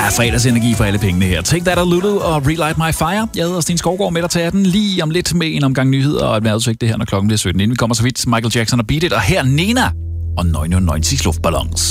Fredagsenergi for alle pengene her. Take That og Lulu og Relight My Fire. Jeg hedder Sten Skovgaard med dig til den lige om lidt med en omgang nyheder og et vejrudsigt det her, når klokken bliver 17. Inden vi kommer så vidt, Michael Jackson og Beat It, og her Nena og 99 Luftballons.